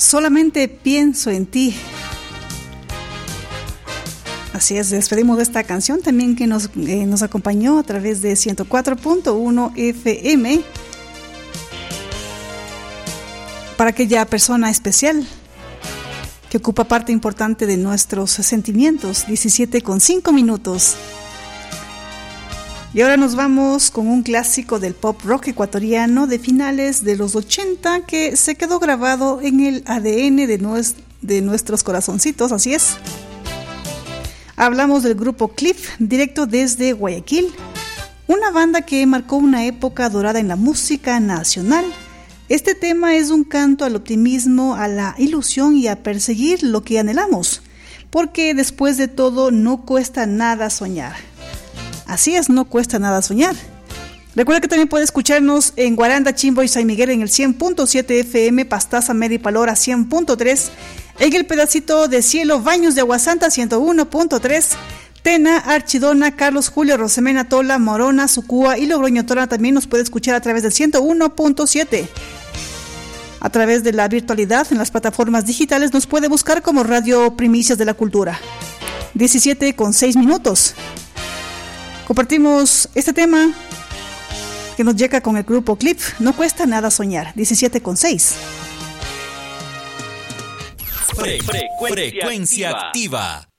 Solamente pienso en ti. Así es, despedimos de esta canción también que nos acompañó a través de 104.1 FM para aquella persona especial que ocupa parte importante de nuestros sentimientos. 17:05. Y ahora nos vamos con un clásico del pop rock ecuatoriano de finales de los 80 que se quedó grabado en el ADN de nuestros corazoncitos, así es. Hablamos del grupo Cliff, directo desde Guayaquil, una banda que marcó una época dorada en la música nacional. Este tema es un canto al optimismo, a la ilusión y a perseguir lo que anhelamos, porque después de todo no cuesta nada soñar. Así es, no cuesta nada soñar. Recuerda que también puede escucharnos en Guaranda, Chimbo y San Miguel en el 100.7 FM, Pastaza, Mérida y Palora 100.3, en el pedacito de cielo, Baños de Aguasanta 101.3, Tena, Archidona, Carlos Julio, Rosemena, Tola, Morona, Sucúa y Logroño Tola también nos puede escuchar a través del 101.7. A través de la virtualidad en las plataformas digitales nos puede buscar como Radio Primicias de la Cultura. 17:06. Compartimos este tema que nos llega con el grupo Cliff. No cuesta nada soñar. 17:06. Frecuencia activa.